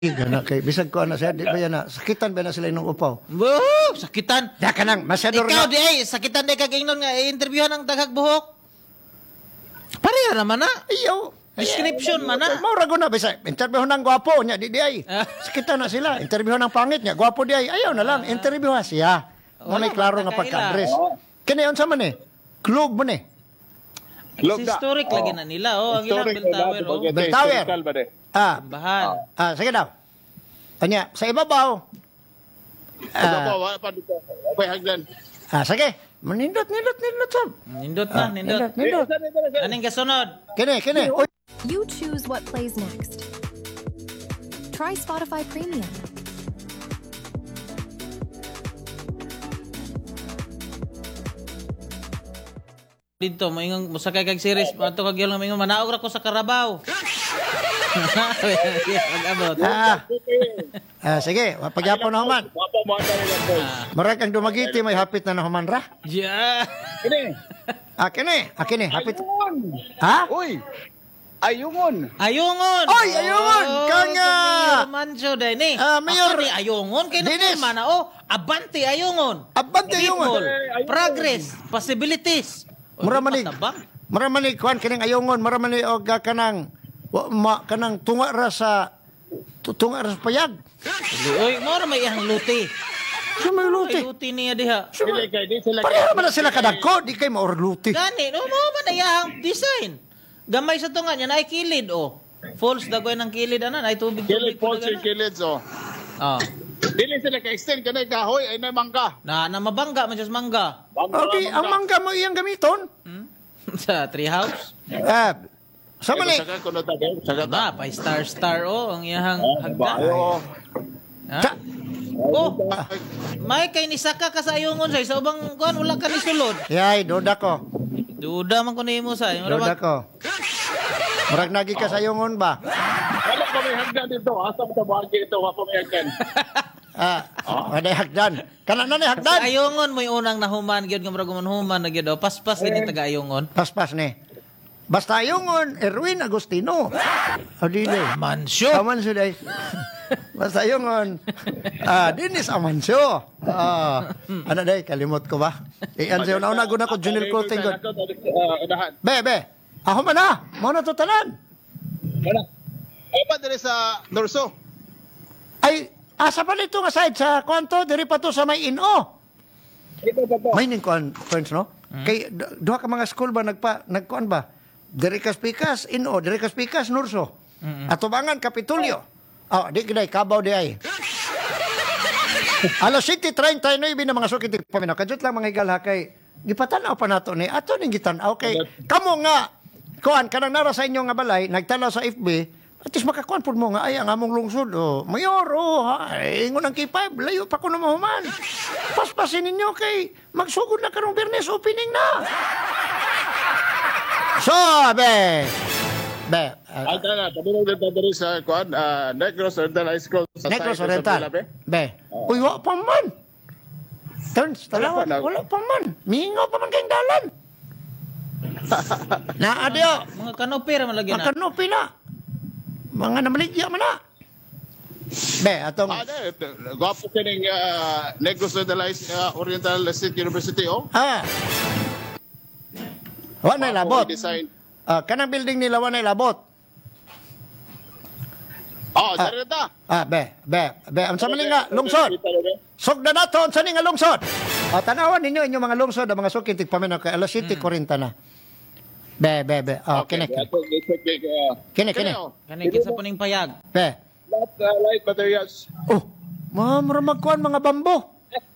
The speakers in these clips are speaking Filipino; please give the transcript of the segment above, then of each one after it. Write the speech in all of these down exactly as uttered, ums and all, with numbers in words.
Gana kay bisag ko ana siya di ba yan na sakitan ba na sila inong upaw. Woo, sakitan. Da ka nang masyado Ikaw di ay sakitan di kag ingnon nga interviewhan ang daghag buhok. Pareha naman na. Ayaw. Description man na. Maura ko na bisa interview ng gwapo nya di di ay. Ah. Sakitan na sila. Interview ng pangit nya gwapo di ay. Ayaw na lang interview ha siya. Mo Wala nay klaro man nga kaila. pagka-address. Kini unsa man eh? Club mo ni. Kasi historic lagi na nila oh, ang ilang bell tower oh. Bell tower. Ah, Bahan. ah sige daw. Anya, sa ibabaw. Ah, ibabaw, wala pa dito. Okay, hagdan. Ah, sige. Manindot, nindot, nindot, sab. Nindot na, nindot. Nindot. Aning kasunod? Kini, kini. Uy. You choose what plays next. Try Spotify Premium. Dito, maingong musakay kag series, ato kag yun maingong manaog ra ko sa Carabao. Mag-abot. Ah, ah, sige. Pagyapon na human. Wapa mo ata nila po. Marag ang dumagiti, may hapit na na human ra. Yeah. Kini. Ah, kini. Ah, kini. Hapit. Ayungon. Ha? Uy. Ayungon. Ayungon. Oy, ayungon! Oh, Kanga! Mayor Mancho day ni. Ah, Mayor- Ako ni ayungon kay Dinis. naman na oh, abante ayungon. Abante ayungon. People, progress, possibilities. O, Mura di manig. matabang. Maramani kuan kining ayungon, maramani og ah, kanang wa, ma, kanang tunga ra sa tu- tunga ra sa payag. Oy, mo ra may ihang luti. Sumay Ay, luti. luti niya diha. Dili kay di sila. Pareha man na sila kadagko, di kay maor luti. Gani, no mo man na iyang design. Gamay sa tunga niya na ay kilid oh. Falls dagoy ng kilid ana, ay tubig tubig. Kilid po si kilid so. Oh. Dili sila ka-extend kanay kahoy ay na mangga. Na na mabangga man siya sa mangga. Okay, ang mangga mo iyang gamiton. Hmm? sa tree house. Ah, sa mali. Saga ko na tayo. Saga ta. Na, pa star star oh ang iyang hagdan. Bayo. Ha? Ta- Oh, may kay ni saka ka sa ayungon say sa ubang kuan wala ka ni sulod. Yay, duda ko. Duda man ko nimo sa. Duda ko. Murag nagi ka sa yungon ba? Wala pa may hagdan dito. Asa mo ta bahagi ito, wala pa may hagdan. Ah, wala hagdan. Kana na ni Sa hagdan. ayungon mo yung unang nahuman gyud nga murag human na gyud oh. Paspas gid taga ayungon. Paspas ni. Basta yungon, Erwin Agustino. O dili. Mansyo. Amansyo day. Basta yungon. Ah, Dinis Amansyo. Ah, ano day, kalimot ko ba? Eh, ansyo na una guna ko Junior Clothing God. Unahan. Be, be. Ako man na. Mo na to tanan. Wala. Ay pa diri sa Dorso. Ay, asa pa nito nga side sa kwanto, diri pa to sa may ino. Ito pa po. May ning kuan, friends, no? Kay d- duha ka mga school ba nagpa nagkuan ba? Diri ka Pikas, ino, diri ka Pikas, Nurso. Atubangan Kapitulyo. Oh, di kinay kabaw di ay. Alas City thirty-nine na mga sukit paminaw. Kadjut lang mga igal ha kay gipatanaw pa nato ni ato ning gitan-aw kay kamo nga kuan kanang nara sa inyo nga balay nagtanaw sa F B at least makakuan po mo nga ay ang among lungsod oh mayor oh ha ingon ang K five layo pa ko na mahuman paspasin ninyo kay magsugod na karong Biyernes opening na so be be uh, Ay tara, tabi lang dito diri sa kuan, ah, Negros Oriental High School. sa Negros site sa Oriental Pilabe. be uy wa pa man turns talawa Wala pa na. wala pa man mingaw pa man kayong dalan na adyo Mga kanopera man lagi ang na. kanopi na mga namaligya man na be atong Ah, dahil, gwapo kining ah, Negros Oriental High- ah, Oriental State University, oh. ah wa na labot Design. ah kanang building nila wa na labot Oh, diri ta. ah be be be unsa man nga lungsod sugda nato unsa ni nga lungsod o tanawan ninyo inyong mga lungsod ang mga sukit tigpaminaw kay alas City forty na be be be oh kini kini kini Kani kinsa puning payag. be Lot uh, light materials. oh mamra magkuan mga bambo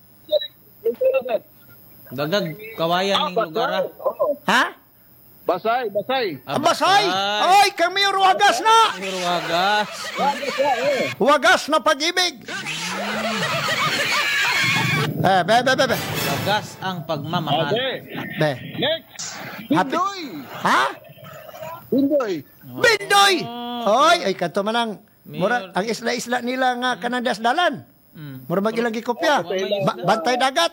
Dagag kawayan ning lugar ah. Oh, ha basay, basay. ang basay ay kami wagas na Pero wagas. wagas na pag-ibig eh be be be be Wagas ang pagmamahal. Okay. be Next. Happy- Hindoy. ha Hindoy. Bindoy! Oy, ay kanto man ang mura Mayor. ang isla-isla nila nga kanang dasdalan. Mm. Mura magilang gikopya. Ba- bantay dagat.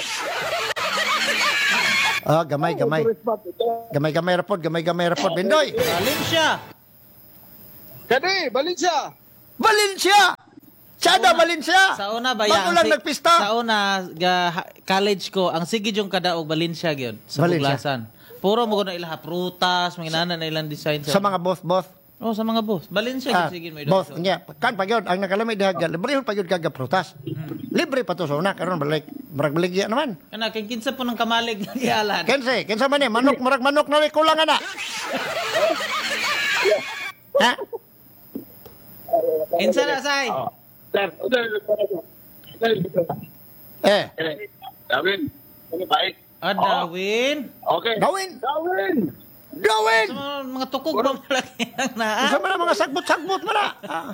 Ah, gamay gamay. Gamay-gamay rapod, gamay-gamay rapod Bindoy. Alin siya? Kani, Valencia. Valencia! Sada Valencia! Sa una ba Bago yan? lang Si- nagpista. Sa una, ga, ha- college ko, ang sige yung kadaog Valencia gyud sa Valencia. Buglasan. Puro mo ko na ilaha prutas, mga inana na ilang design Sa mga boss-boss. Oh, sa mga boss. Valencia Ah, gyud sige mo boss, nya, kan pa yun, ang nakalamay diha, libre yun pa yun kaga prutas. Libre pa to sa una, karon balik, marag baligya naman. Kana kay kinsa po ng kamalig ng iyalan. Kense, kensa man eh, manok, marag manok na rin, kulang na. Ha? Kinsa na say? Sir, sir, sir, Eh, Darwin, ano ba eh? Ah, Darwin. Okay. gawin! Darwin! Gawin! Sa mga tukog ba malaki ang naa? Isa man ang mga sagbot-sagbot mo na. Ah.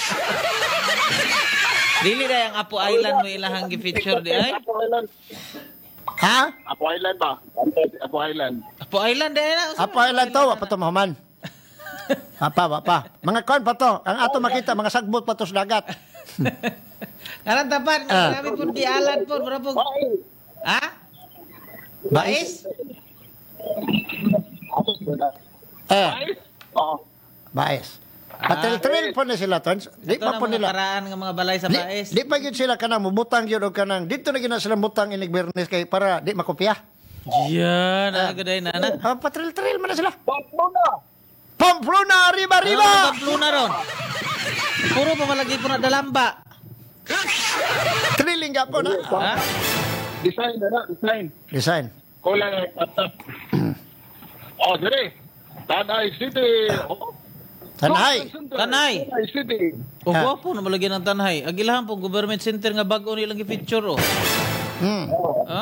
Dili na yung Apo Island mo ilahang gi-feature di ay? Apo Island. Ha? Apo Island ba? Apo Island. Apo Island di ay na. Apa ilan to? Apa to mahuman? Apa, apa. Mga kon pa to. Ang ato makita, mga sagbot pa to sa dagat. Karang tapat, Ah. marami po di alan po. Mura po. Ha? Bais? Eh, Oo. bais. Patril-tril po na sila, Tons. Di Ito pa na po mga nila. karaan ng mga balay sa Di, Baes. di pa yun sila kanang mubutang yun o kanang dito na gina sila butang inig Bernes kay para di makopya. Yan, nagaday na na. Ah, patril-tril man na sila. Pamplona! Pamplona, riba, Ano riba! ba pluna ron? Puro pa malagi po na dalamba. Trilling ka po na. Ha? Design na na, design. Design. Kulay ng tatap. Oh, dire. Tanay City. Oh. Tanay. Tanay. Tanay City. O Ah. gwapo na malagi ng tanhay. Agilahan po government center nga bago nilang i-feature oh. Hmm. Ha?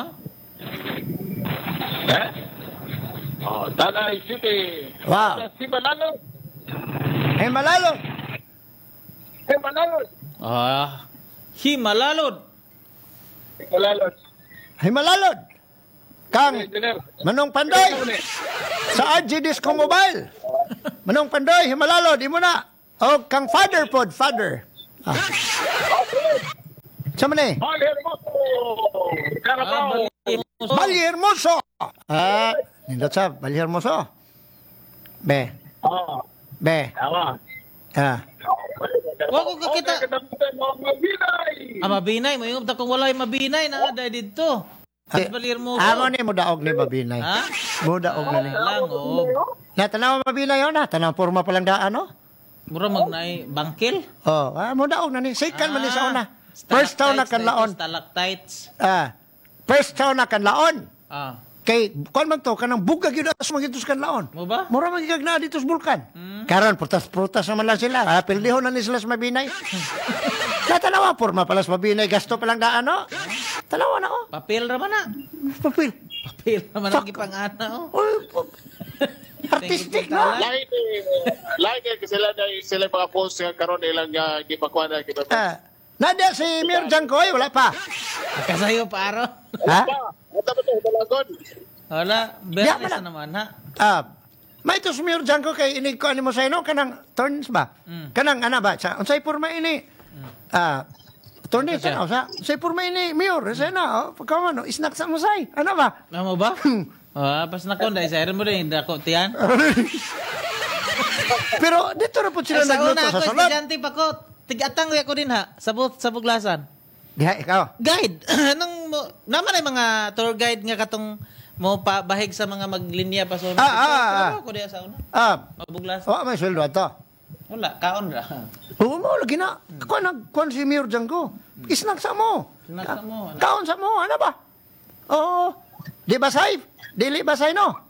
Eh? Oh, Tanay City. Wow. Si Manalo. Eh, malalo. Si Manalo. Ah. Himalalod. Si Manalo. Himalalod. Kang Engineer. Manong Pandoy sa R G Disco Mobile. Manong Pandoy, Himalalod, imo na. O kang father pod, father. Ah. Sa man eh? Bali Hermoso. Carabao. Ah, Bali Hermoso. Ah, nindot sa Bali Hermoso. Be, Ah, be. tama. Ah. Wa ko kakita. Okay, katapusan mo ang mabinay. Ah, mabinay. Mayroon ta kung walay mabinay na ada dito. Sa balir mo. Amo ni mudaog ni Babinay. Ha? Mudaog na ni. Lang, oh. Na tanaw Babinay yun na. Tanaw porma palang daan, no? Mura magnay bangkil. Oh, ah, mudaog na ni. Second man ni sa una. First town na kan laon. Stalactites. Ah, first town na kan laon. Ah. Kay, kuan man to, kanang bugag yun as magitos kan laon. Mo ba? Mura magigag na dito sa bulkan. Karon, prutas-prutas naman lang sila. Ah, pildihon na ni sila sa Mabinay. Natanawa, porma pala sa Mabinay. Gasto palang daan, no? Tanawa na, oh. Papel raman na. Papil. Papel raman ang gipangana oh. Uy, po- artistic na. Lain eh, lain eh, sila na sila mga post nga karon ilang uh, gipakuan na gipakuan. Ah, nada si Mir Jangkoy, wala pa. Kasayo paro. Ha? Pa, ito ba ito talagon? Wala, Yeah, bernes wala. na naman ha. Ah, may to si Mir Jangkoy kay inig ko ani mo sa ino kanang turns ba? Kanang ana ba sa unsay porma ini? Ah, turns Siya. sa sa say porma ini Mir sa na oh, pagkaman no, snack sa musay. Ano ba? Ano mo ba? Ah, pas na kon dai sa mo rin dako tiyan. Pero dito na po sila Sa nagluto una sa ako salad. estudyante pa ko. Tigatang ko din ha sa bu- sa Buglasan. Diha ikaw. Guide. Anong mo, naman ay mga tour guide nga katong mo pa bahig sa mga maglinya pa so. Ah, ah, ah. Ako diya sa una. Ah, Mabuglasan. oh, may sweldo ato. Wala, kaon ra. Oo mo lagi na. Ako nag kon si Mir Jangko. Snack sa mo. Snack sa mo, ano? Kaon sa mo, ano ba? Oo. Di ba say? Dili ba say no?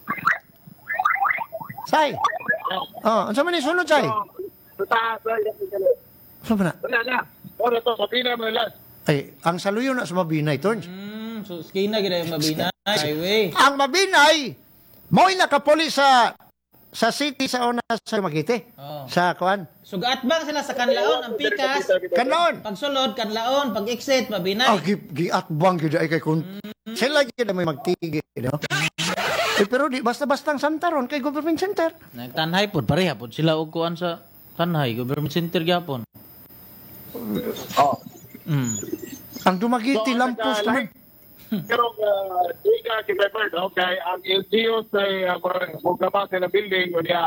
Say. Oh, ano man ni sunod say? Tuta, Ano ba na? wala na. Ora to, mabina mo last. Ay, ang saluyo na sa Mabinay, Torns. Hmm, so skina gid ay mabina. Highway. Ang Mabinay, mo'y nakapuli sa sa city sa una sa Magite. Oh. Sa kuan. Sugat bang sila sa Kanlaon ang pikas. Kanon. Pagsulod Kanlaon, pag exit mabinay. Ah, gi giat bang gid ay kay kun. Sila gid may magtigi, no? Eh, pero di basta-bastang santaron kay government center. Nagtanhay pod pareha pod sila og kuan sa Tanhay government center gyapon. Oh. Mm. Ang Dumagiti Lampos naman. Pero uh, di ka kibeberd, okay, ang L G U sa uh, programa sa building o niya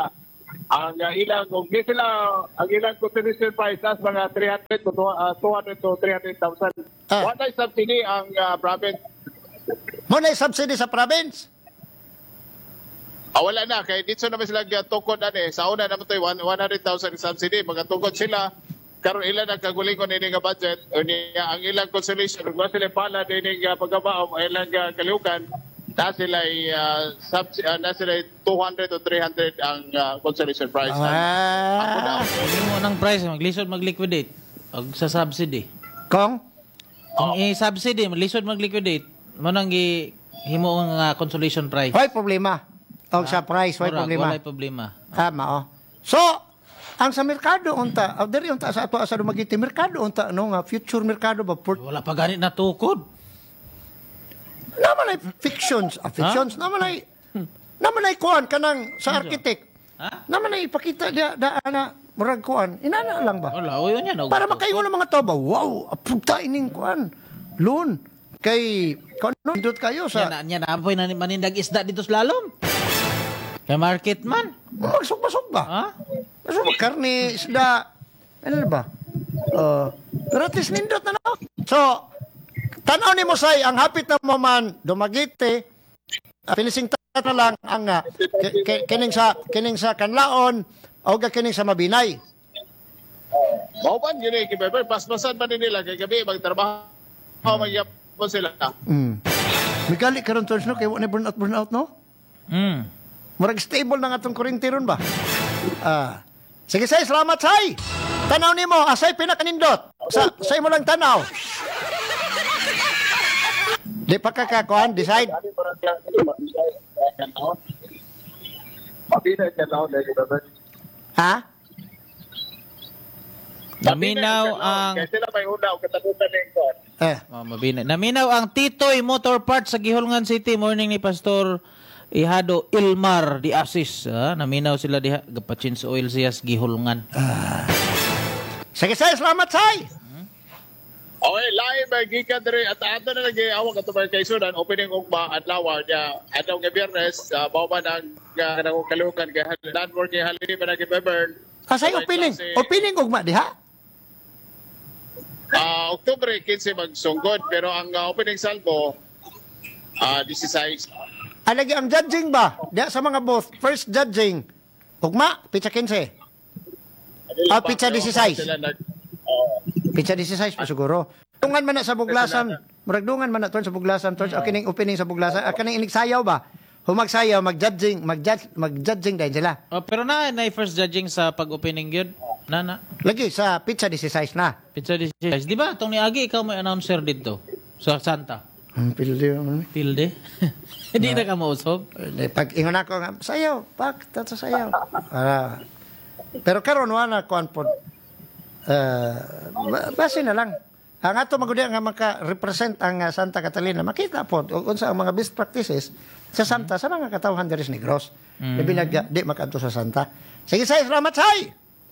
ang uh, ilang kung di sila ang ilang consideration price as mga three hundred to uh, two hundred to three hundred thousand. Ah. What ay subsidy ang uh, province? Mo na subsidy sa province. Ah, wala na kay dito naman sila uh, tukod ani sa una naman to one hundred thousand subsidy mga tukod sila karon ilan ang kagulingon ini nga budget o niya ang ilang consolation kung sila pala dinhi nga pagkabao ilang uh, kalihukan na sila uh, subs uh, na sila two hundred to three hundred ang uh, consolation price. Ah. Hindi mo ng price, maglisod mag-liquidate. Og sa subsidy. Kong? Kung i-subsidy, maglisod mag-liquidate, mo nang himo nga consolation price. Hoy problema. O sa price, hoy Murag, problema. walay problema. Tama, oh. So, ang sa merkado unta, oh, diri unta sa ato sa Dumaguete merkado unta no nga future merkado ba port Wala pa ganit na tukod. naman ay fictions, ah, fictions naman ay naman ay kuan kanang sa architect. Ha? Naman ay ipakita dia da ana murag kuan. Inana lang ba? Wala, o yun yan. Para makaingon ang mga tao ba, wow, apugta ining kuan. Loan kay kano indot kayo Yan, sa yan, apoy na manindag isda dito sa lalom. Kay market man. magsugba ba? Ha? Kaso ba, karne, isda, ano na ba? Uh, pero at least nindot na no? So, tanaw ni mo say, ang hapit na mo man, Dumaguete, uh, finishing touch na lang ang uh, k- k- kining sa kining sa Kanlaon o ga kining sa Mabinay. Mauban yun eh, kibebe, paspasan pa din nila kay gabi magtrabaho magyapon sila. Mm. Migali karon tons no kay wala burnout burnout no? Hmm. Murag stable na nga itong kurinti ron ba? Ah. Sige, say, salamat, say! Tanaw ni mo, asay pinakanindot. Sa, say mo lang tanaw. Di pa kakakuan, decide. Ha? Naminaw ang Kaya sila may una o katakutan ng kuwan. Eh, oh, mabina. Naminaw ang Titoy Motor Parts sa Gihulngan City. Morning ni Pastor Ihado Ilmar di Asis. Ah, naminaw sila diha. Gapachins oil siya sa Gihulngan. sige, say, salamat, say! Okay, live ay gikan diri at ato na lagi awak ato ba kay Sudan opening ugma at lawa niya adlaw nga Biyernes uh, mao man ang uh, kanang kalukan kay landwork kay halini man ang Bebern. Asay opening. Opening ugma, di ha? Ah, Oktubre quince magsunggod pero ang uh, opening salvo ah sixteen. Alagi ang judging ba? Di sa mga booth, first judging. Ugma, pizza quince. Ah, pizza sixteen. Sila nag uh, Pizza sixteen pa siguro. Dungan man na sa Buglasan. Murag dungan man na ton sa Buglasan. Ton sa kining opening sa Buglasan. Ah, kaning inigsayaw ba? Humagsayaw, mag-judging, mag-judge, mag-judging dahil sila. Oh, pero na na first judging sa pag-opening gyud. Na na. Lagi sa pizza sixteen na. Pizza disease. Di ba? Tong ni Agi, ikaw may announcer dito. Sa Santa. Ang pildi yung Tilde. Hindi na ka mausog. pag ingon ako nga, sayaw, pak, tato sayaw. Ah, pero karon wala kuan pod. Uh, base na lang. Ang ato magudi nga maka-represent ang uh, Santa Catalina, makita po kung sa mga best practices sa Santa, sa mga katawhan diri sa Negros. Mm. Bilag di makaadto sa Santa. Sige, say, salamat, say!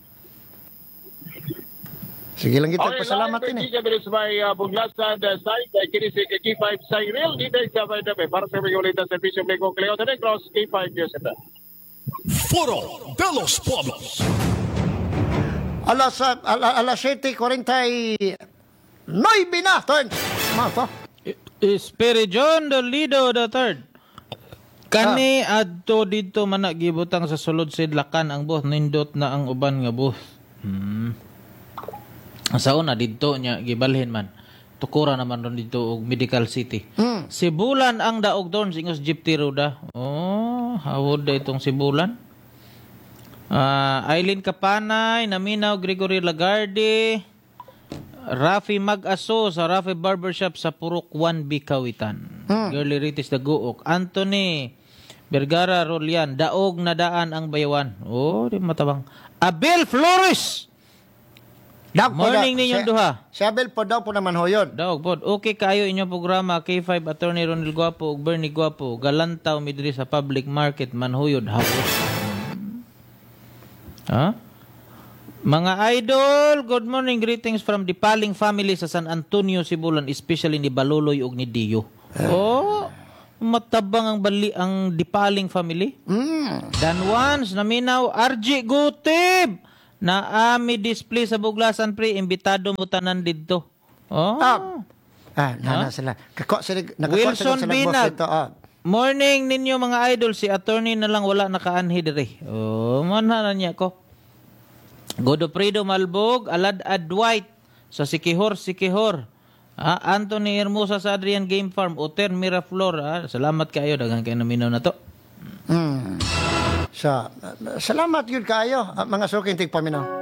Sige lang kita, pasalamat din din eh. Gikan diri sa may uh, Buglasan uh, site kay kini si K five Cyril dito sa may dape para sa mga ulit sa servisyo ng Cleo sa Negros K five years ito. Foro de los Pueblos. Alas, uh, ala, alas siete forty-nueve na, turns. Ma, to. Espirijon de Lido the third. Kani adto dito man gibutang sa sulod sidlakan ang buh nindot na ang uban nga buh. Hmm. Sa una dito nya gibalhin man. Tukura naman ron dito og Medical City. Hmm. Sibulan ang daog doon singos jeepty roda. Oh, hawod da itong Sibulan. Ah, Aileen Kapanay, Naminaw Gregory Lagarde, Rafi Mag-aso sa Rafi Barbershop sa Purok one B Kawitan. Hmm. Girly Ritis Daguok. Anthony Vergara Rolian, daog na daan ang bayawan. Oh, di matabang. Abel Flores. Daw po Morning daw. ninyong Si- duha. Si Abel po daw po naman ho yun. Daog pod. Okay kayo inyong programa K five Attorney Ronel Guapo ug Bernie Guapo. Galantaw midri sa public market manhuyod hawot. Ha? Mga idol, good morning, greetings from the Paling family sa San Antonio, Sibulan, especially ni Baluloy ug ni Dio. Oh, matabang ang bali ang Dipaling family. Mm. Dan once naminaw R J Gutib na ami display sa Buglasan pre imbitado mo tanan didto. Oh. Ah, ah nana sila. Kako sila, nakakuha Wilson sila boss Binag. dito. Ah. Morning ninyo mga idol, si attorney na lang wala nakaanhi dire. Oh, manana niya ko. Godofredo Malbog, Alad Adwite sa Sikihor, Sikihor. Ah, Anthony Hermosa sa Adrian Game Farm, Oter Miraflor. Ah, salamat kayo, daghang kayo naminaw na to. Mm. So, uh, salamat yun kayo, uh, mga suking tigpaminaw.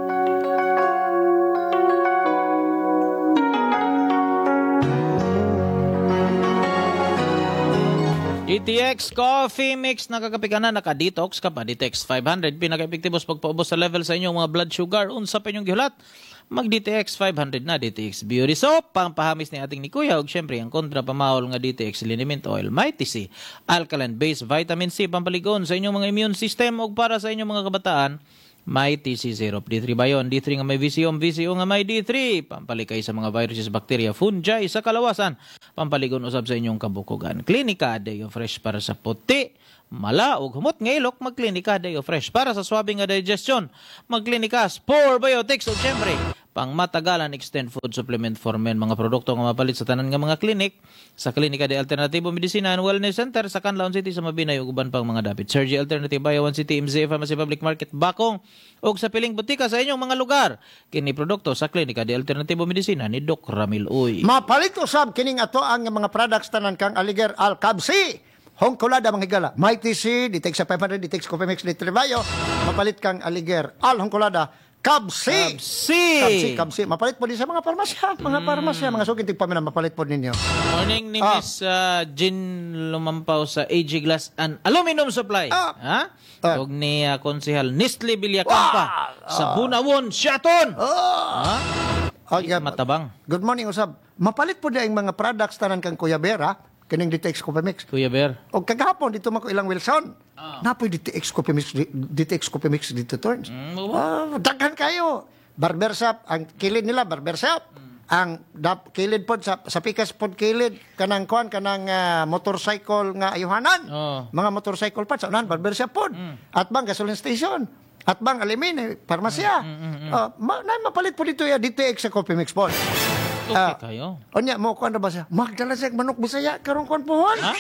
D T X Coffee Mix, nakakapi ka na, naka-detox ka pa. D T X five hundred, pinaka-epektibos pagpaubos sa level sa inyong mga blood sugar. Unsa pa inyong gihulat? Mag-D T X five hundred na. D T X Beauty Soap, pampahamis ni ating ni Kuya. Ug syempre, ang kontra pamahol nga D T X Liniment Oil. Mighty C, Alkaline-based Vitamin C, pampaligon sa inyong mga immune system. Ug para sa inyong mga kabataan, Mighty C Syrup. D three ba yun? D three nga may V C O, V C O nga may D three. Pampalikay sa mga viruses, bacteria, fungi sa kalawasan. Pampaligon usab sa inyong kabukugan. Klinika Deo Fresh para sa puti, mala ug humot nga ilok. Magklinika Deo Fresh para sa swabe nga digestion. Magklinika Spore Biotics ug syempre pang matagalan extend food supplement for men, mga produkto nga mapalit sa tanan nga mga klinik sa Klinika de Alternativo Medicina and Wellness Center sa Canlaon City sa Mabinay ug uban pang mga dapit. Sergi Alternative Bayawan City, M Z Pharmacy Public Market Bakong ug sa piling butika sa inyong mga lugar. Kini produkto sa Klinika de Alternativo Medicina ni Doc Ramil Uy. Mapalit usab kining ato ang mga products tanan kang Aliger Alcabsi. Hongkolada mga higala. Mighty C, D T X five hundred, D T X Coffee Mix, D three Bayo. Mapalit kang Aliger Al Hongkolada. Kabsi! Kabsi! Kabsi, kabsi. Mapalit po din sa mga parmasya. Mga parmasya, mga suking tigpamina, mapalit po ninyo. Morning ni Ah. Miss uh, Jean Lumampaw sa A G Glass and Aluminum Supply. Ah. Ha? Ah. Ug ni uh, Konsehal Nisli Villacampa sa Bunawon, Siaton. Ha? Oh, yeah. Matabang. Good morning, usab. Mapalit po din ang mga products tanan kang Kuya Vera, kining D T X Coffee Mix. Kuya Bear. O kagahapon, dito mako ilang Wilson. Ah. Napoy D T X Coffee Mix, D T X Coffee Mix dito, Torns. Mm, Oh, daghan kayo. Barbershop, ang kilid nila, barbershop. Ang dap, kilid pod sa, sa pikas pod kilid, kanang kuan, kanang uh, motorcycle nga ayuhanan. Oh. Mga motorcycle parts, unahan, barbershop pod. At bang gasoline station. At bang alimin, eh, parmasya. Oh, ma, na, mapalit po dito ya, D T X sa Coffee Mix pod. Okay Ah. kayo. Onya, mo kuan na ba siya? Magdala siya manok Bisaya, karong kuan pohon. Ha?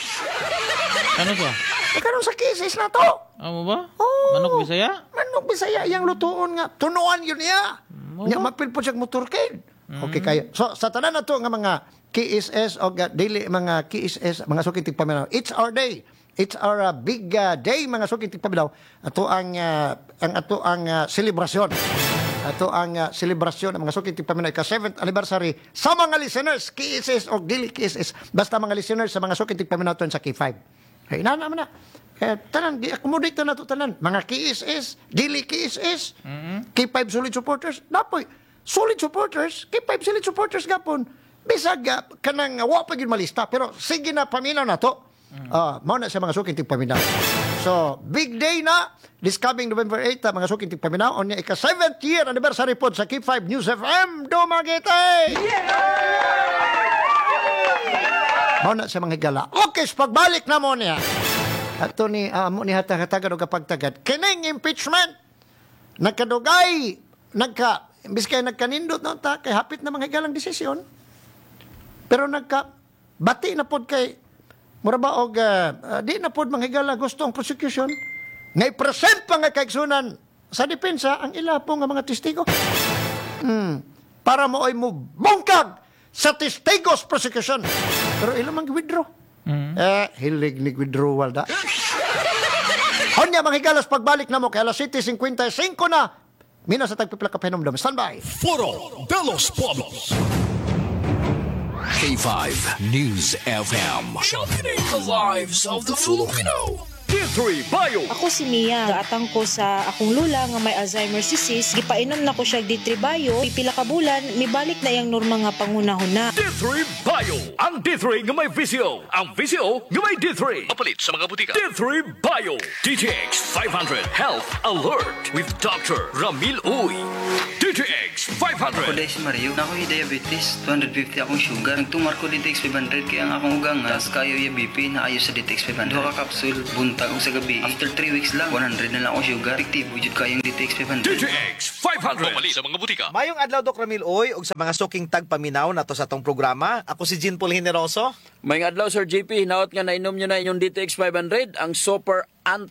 Ano ba? Eh, karong sa kisis na to. Ano ba? Oh. Manok Bisaya? Manok Bisaya, yang lutuon nga. Tunuan yun niya. Nya mapil po siya motorcade. Okay kayo. So, sa tanan na to nga mga K S S o ga- daily mga K S S, mga suking tigpaminaw. It's our day. It's our uh, big uh, day, mga suking tigpaminaw. Ato ang, uh, ang ato ang uh, selebrasyon. Ato ang uh, selebrasyon ng mga suking tigpaminaw. Ika-seventh anniversary sa mga listeners, K S S o daily K S S. Basta mga listeners sa mga suking tigpaminaw to sa K five. Kaya na naman na. Kaya tanan, di-accommodate na nato tanan. Mga K S S, daily K S S, K five solid supporters. Napoy, solid supporters, K five solid supporters gapon. Bisag uh, kanang uh, wa pa gyud malista, pero sige na paminaw na to. Ah, mao na sa mga suking tigpaminaw. So, big day na this coming November eighth, uh, mga suking tigpaminaw on ika seventh year anniversary pod sa K five News F M Dumaguete. Mao na sa mga higala. Okay, so pagbalik na mo niya. Ato ni amo ni hatag-hatagan o kapagtagad. Kining impeachment nagkadugay, nagka imbis kay nagkanindot no ta kay hapit na mga higalang desisyon. Pero nagka bati na pod kay mura ba og uh, uh, di na pod mga higala gusto ang prosecution ngay present pa nga kaigsunan sa depensa ang ila po nga mga testigo. Hmm. Para mo ay mo bungkag sa testigos prosecution. Pero ilang mang withdraw. Mm-hmm. Eh, hilig ni withdrawal da. Honya mga higalas pagbalik na mo kay alas seven fifty-five na. Mina sa tagpipila ka penomdom. Stand by. Foro de los Pueblos. K five News F M. Championing the lives of the Filipino. three Bio. Ako si Mia, gaatang ko sa akong lula nga may Alzheimer's disease, gipainom na ko siya D three Bio, pipila ka bulan, mibalik na yung norma nga pangunahuna. D three Bio. Ang D three nga may visio. Ang visio nga may D three. Mapalit sa mga butika. D three Bio. D T X five hundred Health Alert with Doctor Ramil Uy. D T X five Ako hundred. dahil si Mario, na ako'y diabetes, two fifty akong sugar. Nagtumar ko D T X five hundred kaya ang akong ugang nga, kayo yung B P na ayos sa D T X five hundred. Duha ka kapsul, buntag og sa gabi. After three weeks lang, one hundred na lang akong sugar. Epektibo jud kayong D T X five hundred. D T X five hundred. Mapalit sa mga butika. Mayong adlaw Doc Ramil Oy ug sa mga suking tagpaminaw nato sa tong programa. Ako si Jean Paul Generoso. May adlaw Sir J P, hinaot nga nainom nyo na inyong D T X five hundred, ang super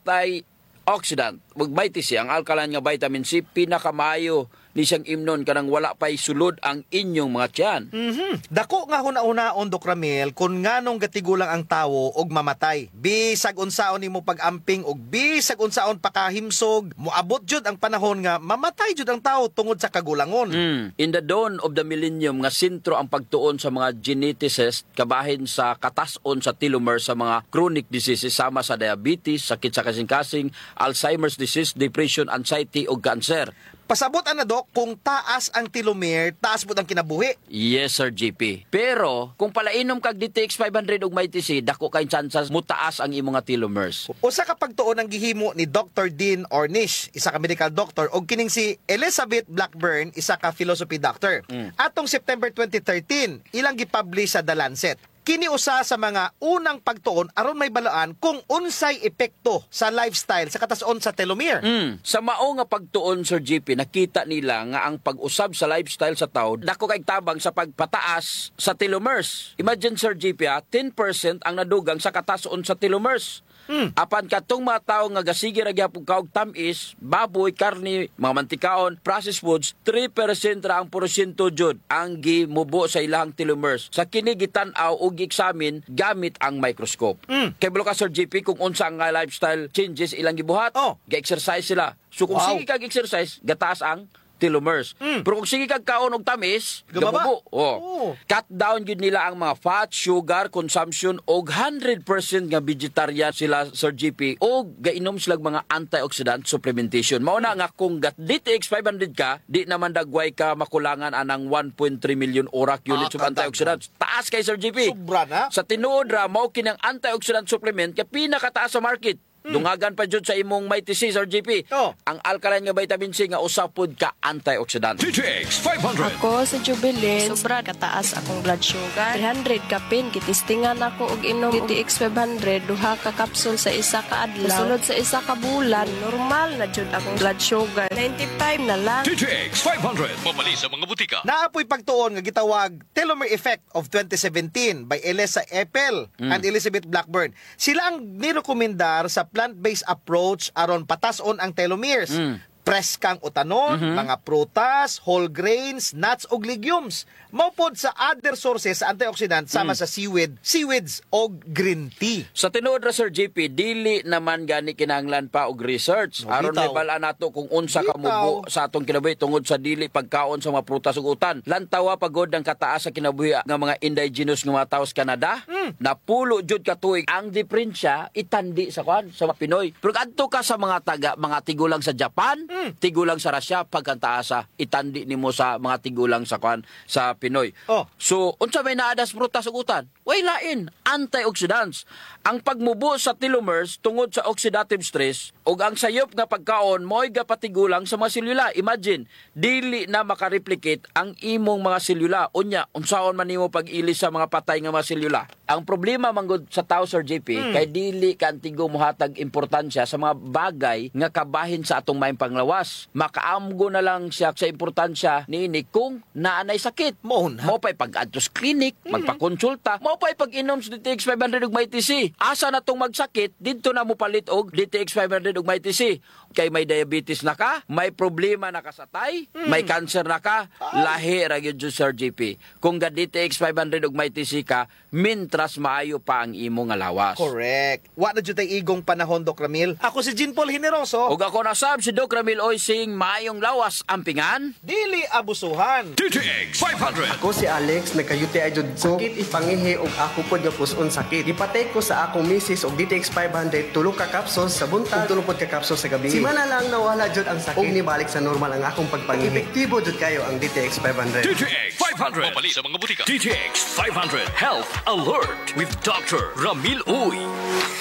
antioxidant. Magbaiti siya, ang alkaline nga vitamin C, pinakamayo ni siyang imnon kanang wala pa'y sulod ang inyong mga tiyan. Mhm. Dako nga huna-unaon Doc Ramil kun nganong gatigulang ang tawo og mamatay. Bisag unsaon nimo pag-amping og bisag unsaon pakahimsog, moabot jud ang panahon nga mamatay jud ang tawo tungod sa kagulangon. Mm. In the dawn of the millennium, nga sentro ang pagtuon sa mga geneticists kabahin sa katason sa telomere sa mga chronic diseases sama sa diabetes, sakit sa kasing-kasing, Alzheimer's disease, depression, anxiety o cancer. Pasabot ana Doc kung taas ang telomere, taas pud ang kinabuhi. Yes, Sir J P. Pero, kung palainom kag D T X five hundred ug may T C, dako kay chances mutaas ang imong nga telomeres. Usa ka pagtuon ang gihimo ni Doctor Dean Ornish, isa ka medical doctor, og kining si Elizabeth Blackburn, isa ka philosophy doctor. Mm. Atong September twenty thirteen, ilang gipublish sa The Lancet. Kini usa sa mga unang pagtuon aron may balaan kung unsay epekto sa lifestyle sa katason sa telomere. Mm. Sa mao nga pagtuon, Sir J P, nakita nila nga ang pag-usab sa lifestyle sa tao dako kay tabang sa pagpataas sa telomeres. Imagine, Sir J P, ha, ten percent ang nadugang sa katason sa telomeres. Mm. Apan katong mga tao nga gasige ra gyapon kaog tamis, baboy, karne, mga mantikaon, processed foods, three percent ra ang porsyento jud ang gimubo sa ilang telomeres. Sa kini gitan-aw og gi-examine gamit ang microscope. Mm. Kay bulo ka, Sir J P, kung unsa ang nga lifestyle changes ilang gibuhat, Oh. ga-exercise sila. So kung Wow. sige kag exercise, gataas ang telomeres. Mm. Pero kung sige kag kaon og tamis, Gumaba. gabubo. Oh. Oh. Cut down gid nila ang mga fat, sugar consumption og one hundred percent nga vegetarian sila, Sir G P, og gainom sila mga antioxidant supplementation. Mao na nga kung gat D T X five hundred ka, di naman dagway ka makulangan anang one point three million orak units Ah, of antioxidants. Taas kay Sir G P. Sobra na. Sa tinuod ra mao kinang antioxidant supplement kay pinakataas sa market. Dungagan pa jud sa imong may T C, Sir J P. Oh. Ang alkaline nga vitamin C nga usapod ka antioxidant. D T X five hundred. Ako sa Jubilin, sobra kataas akong blood sugar. three hundred kapin, kitistingan ako og inom D T X five hundred, duha ka kapsul sa isa ka adlaw. Sulod sa isa ka bulan, normal na jud akong blood sugar. ninety-five na lang. D T X five hundred. Mapalit sa mga butika. Naapoy pagtuon nga gitawag Telomere Effect of twenty seventeen by Elisa Eppel and Elizabeth Blackburn. Sila ang nirekomendar sa plant-based approach aron patason ang telomeres. Preskang utanon, mga prutas, whole grains, nuts ug legumes. Maupod sa other sources sa antioxidant sama sa seaweed, seaweeds o green tea. Sa tinuod ra, Sir J P, dili naman gani kinahanglan pa og research. Oh, Aron bitaw. may bala nato kung unsa ka Bitaw. mubo sa atong kinabuhi tungod sa dili pagkaon sa mga prutas ug utan. Lantawa pagod ang kataas sa kinabuhi nga mga indigenous nga mga tawo sa Canada. Napulo jud ka tuig ang diferensya itandi sa kwan sa mga Pinoy. Pero adto ka sa mga taga mga tigulang sa Japan, tigulang sa Russia, pagkantaas sa itandi nimo sa mga tigulang sa kwan sa Pinoy. Oh. So, unsa may naadas prutas ug utan? Way lain, antioxidants. Ang pagmubo sa telomeres tungod sa oxidative stress ug ang sayop nga pagkaon mo'y gapatigulang sa mga selula. Imagine, dili na makareplicate ang imong mga selula. Unya, unsaon man nimo pag-ilis sa mga patay nga mga selula? Ang problema manggod sa tao, Sir J P, kay dili ka antigo muhatag importansya sa mga bagay nga kabahin sa atong maayong panglawas. Makaamgo na lang siya sa importansya niini kung naanay sakit. Mao na. Mao pa'y pag-adto sa klinik, magpakonsulta. Mao pa'y pag-inom sa D T X five hundred ug may T C. Asa na tong magsakit, dito na mo palit og D T X five hundred ug may T C. Kay may diabetes na ka, may problema na ka sa tay, may cancer na ka, lahi ra gyud, Sir J P. Kung ga D T X five hundred ug may T C ka, mintra mas maayo pa ang imo nga lawas. Correct. Wa na jud tay igong panahon, Doc Ramil. Ako si Jean Paul Generoso. Ug ako nasab si Doc Ramil Oysing, maayong lawas ampingan. Dili abusuhan. D T X five hundred. Ako si Alex, nagkayuti ay jud ko. Sakit ipangihi og ako pod nga puson sakit. Ipatay ko sa akong misis og D T X five hundred tulo ka capsules sa buntag, tulo pod ka capsules sa gabi. Simana lang nawala jud ang sakit. Og nibalik sa normal ang akong pagpangihi. Epektibo jud kayo ang D T X five hundred. D T X five hundred. Mapalit sa mga butika. D T X five hundred Health Alert with Doctor Ramil Uy.